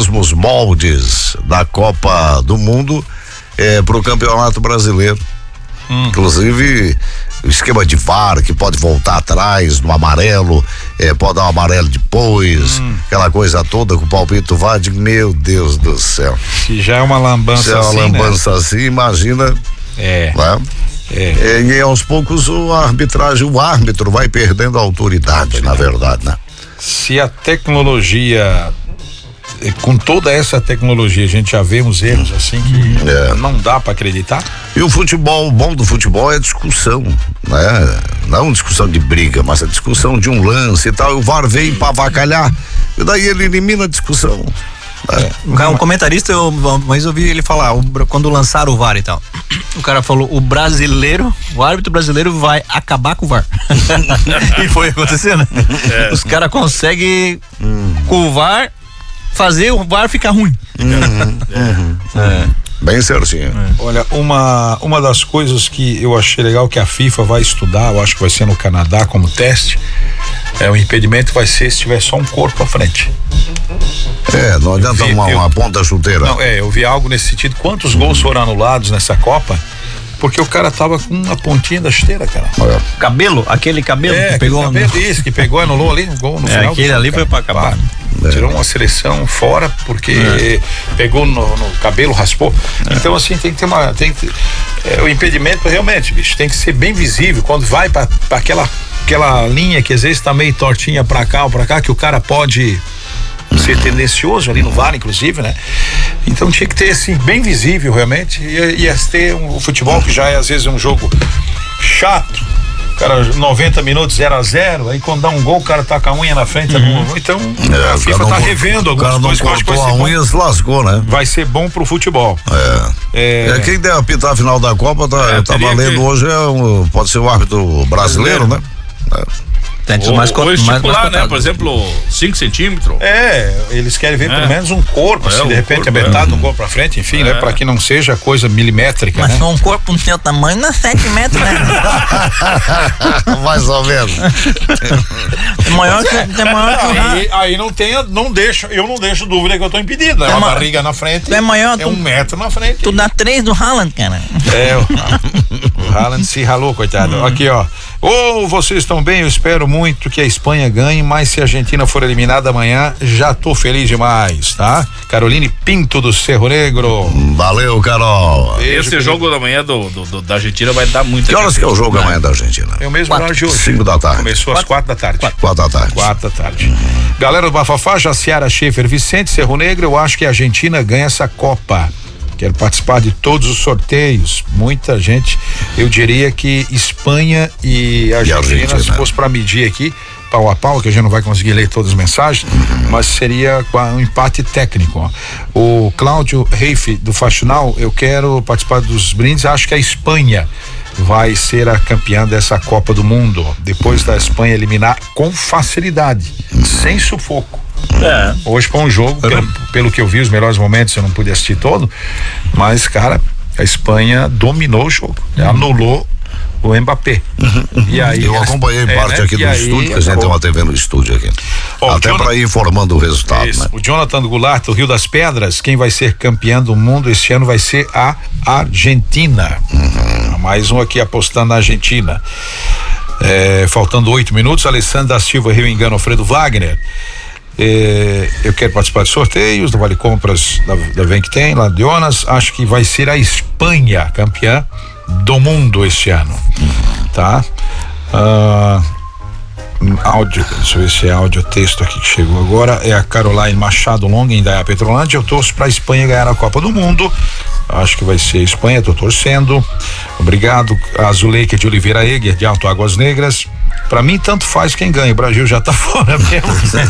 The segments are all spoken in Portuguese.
mesmos moldes da Copa do Mundo pro Campeonato Brasileiro. Inclusive o esquema de VAR, que pode voltar atrás no amarelo, pode dar um amarelo depois, aquela coisa toda com o palpite do VAR. Meu Deus do céu. Se já é uma lambança Se é uma lambança assim, imagina. Né? E aos poucos o árbitro vai perdendo a autoridade, na verdade, né? Se a tecnologia, com toda essa tecnologia, a gente já vê uns erros assim que não dá pra acreditar. E o futebol, o bom do futebol é a discussão, né? Não discussão de briga, mas a discussão de um lance e tal. E o VAR vem pra avacalhar, e daí ele elimina a discussão. Um comentarista, mas eu ouvi ele falar, quando lançaram o VAR e tal, o cara falou, o árbitro brasileiro vai acabar com o VAR. E foi acontecendo. Os caras conseguem com o VAR fazer o VAR ficar ruim. Bem certinho. Olha, uma das coisas que eu achei legal que a FIFA vai estudar, eu acho que vai ser no Canadá como teste, o impedimento vai ser se tiver só um corpo à frente. Não adianta uma ponta chuteira. Não, eu vi algo nesse sentido. Quantos gols foram anulados nessa Copa? Porque o cara tava com a pontinha da chuteira, cara. Aquele cabelo que pegou. Que pegou, anulou ali no gol no final. Aquele ali foi pra acabar. Tirou uma seleção fora porque pegou no cabelo, raspou. Então assim, tem que ter o impedimento realmente, bicho, tem que ser bem visível quando vai pra aquela linha que às vezes tá meio tortinha pra cá ou pra cá, que o cara pode ser tendencioso ali no VAR, inclusive, né? Então tinha que ter assim, bem visível realmente, e ter o futebol que já é às vezes um jogo chato, cara, 90 minutos 0-0, aí quando dá um gol o cara tá com a unha na frente, então a FIFA tá revendo algumas coisas que eu acho que vai ser bom. A unha se lascou, né? Vai ser bom pro futebol. Quem der apitar a final da Copa tá valendo hoje, pode ser o árbitro brasileiro, né? Ou estipular, né? Por exemplo, 5 centímetros. Eles querem ver pelo menos um corpo, se de repente metade do corpo pra frente, enfim, né? Pra que não seja coisa milimétrica, mas né? um corpo no seu tamanho não é 7 metros, né? Mais ou menos. É maior que aí eu não deixo dúvida que eu tô impedido, né? Uma barriga na frente. É maior, 1 metro na frente. Tu dá 3 do Haaland, cara. O Haaland se ralou, coitado. Aqui, ó. Vocês estão bem? Eu espero muito que a Espanha ganhe, mas se a Argentina for eliminada amanhã, já tô feliz demais, tá? Caroline Pinto do Cerro Negro. Valeu, Carol. Esse jogo da manhã da Argentina vai dar muito. Que horas que é o jogo amanhã da Argentina? É o mesmo horário de hoje. 5 da tarde. Começou às 4 da tarde. 4 da tarde. 4 da tarde. Galera do Bafafá, Jaciara Schaefer Vicente, Cerro Negro, eu acho que a Argentina ganha essa Copa. Quero participar de todos os sorteios. Muita gente, eu diria que Espanha e Argentina, se fosse para medir aqui, pau a pau, que a gente não vai conseguir ler todas as mensagens, mas seria um empate técnico. Ó. O Cláudio Reife do Faxinal, eu quero participar dos brindes, acho que a Espanha vai ser a campeã dessa Copa do Mundo, depois da Espanha eliminar com facilidade, sem sufoco. Hoje foi um jogo, pelo que eu vi, os melhores momentos eu não pude assistir todo, mas, cara, a Espanha dominou o jogo, anulou o Mbappé. E aí, eu acompanhei parte aqui do estúdio, que a gente tem uma TV no estúdio aqui. Até para ir informando o resultado, né? O Jonathan Goulart, do Rio das Pedras, quem vai ser campeã do mundo este ano vai ser a Argentina. Mais um aqui apostando na Argentina. Faltando 8 minutos, Alessandro da Silva, Rio Engano, Alfredo Wagner. Eu quero participar de sorteios do Vale Compras da Vem que Tem, lá de Jonas. Acho que vai ser a Espanha campeã do mundo este ano, tá? Áudio, deixa eu ver se é áudio ou texto aqui que chegou agora. É a Caroline Machado Longa, em Indaiá Petrolândia. Eu torço pra Espanha ganhar a Copa do Mundo. Acho que vai ser a Espanha, tô torcendo. Obrigado. A Zuleika de Oliveira Eger, de Alto Águas Negras. Pra mim, tanto faz quem ganha. O Brasil já tá fora mesmo.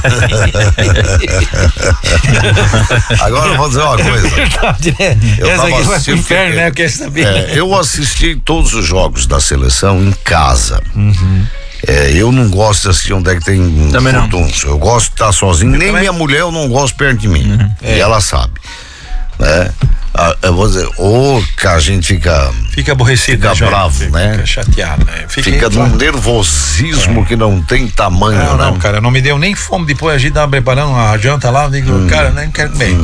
Agora eu vou dizer uma coisa. Essa aqui vai pro inferno, né? Eu quero saber. Eu assisti todos os jogos da seleção em casa. Eu não gosto de assistir onde é que tem fortuns. Eu gosto de estar sozinho. Nem minha mulher eu não gosto perto de mim. E ela sabe. Né? Eu vou dizer, que a gente fica aborrecido, fica bravo, né? Fica chateado, né? Fica num nervosismo que não tem tamanho, não, cara, não me deu nem fome depois a gente tava preparando uma janta lá, eu digo, cara, nem quero comer.